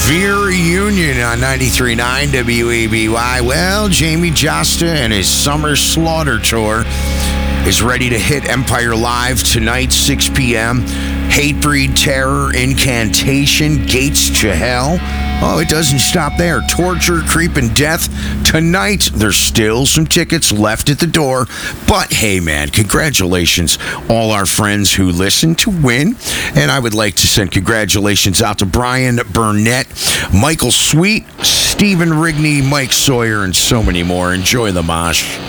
Veer Union on 93.9 WABY. Well, Jamie Josta and his Summer Slaughter Tour is ready to hit Empire Live tonight, 6 p.m. Hatebreed, Terror, Incantation, Gates to Hell. Oh, it doesn't stop there. Torture, Creep, and Death. Tonight, there's still some tickets left at the door. But, hey, man, congratulations, all our friends who listen to win. And I would like to send congratulations out to Brian Burnett, Michael Sweet, Stephen Rigney, Mike Sawyer, and so many more. Enjoy the mosh.